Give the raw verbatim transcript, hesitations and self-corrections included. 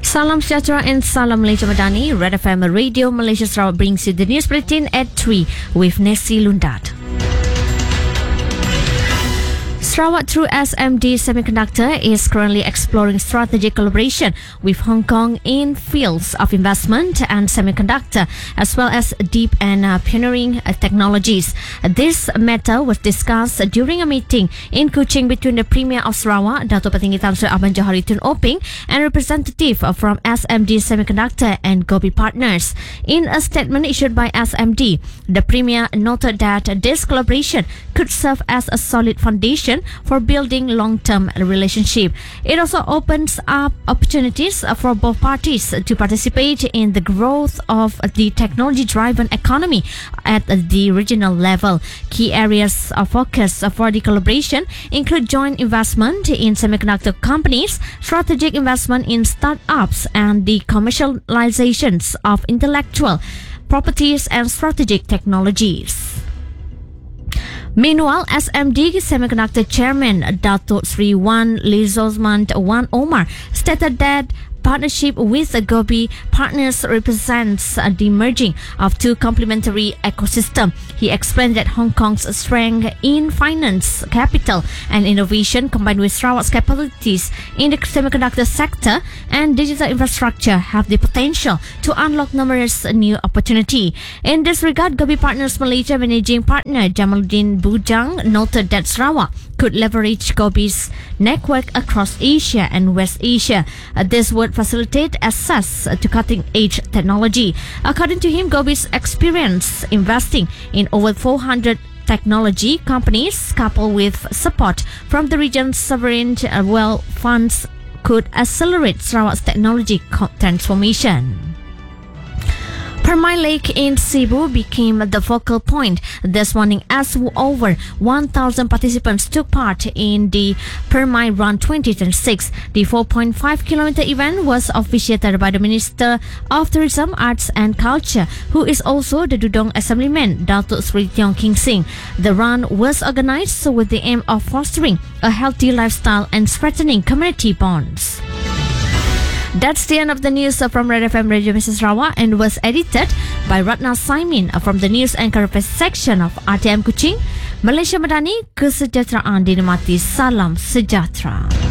Salam Sejahtera and Salam Malaysia Madani. Red F M Radio Malaysia Sarawak brings you the news bulletin at three with Nessie Lundat. Sarawak through S M D Semiconductor is currently exploring strategic collaboration with Hong Kong in fields of investment and semiconductor, as well as deep and uh, pioneering uh, technologies. This matter was discussed during a meeting in Kuching between the Premier of Sarawak, Dato' Petinggi Tan Sri Abang Johari Tun Oping, and representative from S M D Semiconductor and Gobi Partners. In a statement issued by S M D, the Premier noted that this collaboration could serve as a solid foundation for building long-term relationship. It also opens up opportunities for both parties to participate in the growth of the technology-driven economy at the regional level. Key areas of focus for the collaboration include joint investment in semiconductor companies, strategic investment in startups, and the commercializations of intellectual properties and strategic technologies. Meanwhile, S M D Semiconductor Chairman Dato' Sri Wan Lizosman Wan Omar stated that partnership with the Gobi Partners represents the merging of two complementary ecosystems. He explained that Hong Kong's strength in finance, capital, and innovation, combined with Sarawak's capabilities in the semiconductor sector and digital infrastructure, have the potential to unlock numerous new opportunities. In this regard, Gobi Partners Malaysia Managing Partner Jamaluddin Bujang noted that Sarawak could leverage Gobi's network across Asia and West Asia. Uh, this would facilitate access to cutting-edge technology. According to him, Gobi's experience investing in over four hundred technology companies, coupled with support from the region's sovereign wealth funds, could accelerate Sarawak's technology transformation. Permai Lake in Cebu became the focal point this morning as over one thousand participants took part in the Permai Run twenty twenty-six. The four point five kilometer event was officiated by the Minister of Tourism, Arts and Culture, who is also the Dudong Assemblyman, Dato' Sri Tiong King Sing. The run was organized with the aim of fostering a healthy lifestyle and strengthening community bonds. That's the end of the news from Red F M Radio Missus Sarawak and was edited by Ratna Saimin from the News Anchor section of R T M Kuching. Malaysia Madani, kesejahteraan dinikmati. Salam sejahtera.